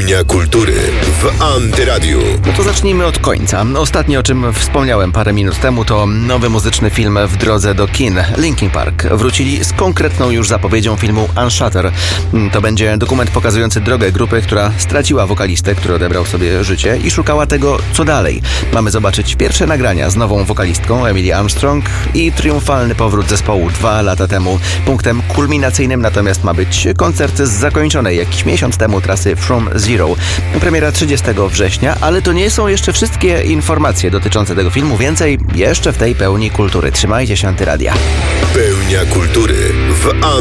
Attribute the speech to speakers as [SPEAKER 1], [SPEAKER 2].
[SPEAKER 1] Pełnia kultury w Antyradiu.
[SPEAKER 2] No to zacznijmy od końca. Ostatnie, o czym wspomniałem parę minut temu, to nowy muzyczny film w drodze do kin. Linkin Park wrócili z konkretną już zapowiedzią filmu Unshatter. To będzie dokument pokazujący drogę grupy, która straciła wokalistę, który odebrał sobie życie i szukała tego, co dalej. Mamy zobaczyć pierwsze nagrania z nową wokalistką Emily Armstrong i triumfalny powrót zespołu 2 lata temu. Punktem kulminacyjnym natomiast ma być koncert z zakończonej jakiś miesiąc temu trasy From Zero. Premiera 30 września, ale to nie są jeszcze wszystkie informacje dotyczące tego filmu. Więcej jeszcze w tej pełni kultury. Trzymajcie się, Antyradia.
[SPEAKER 1] Pełnia kultury w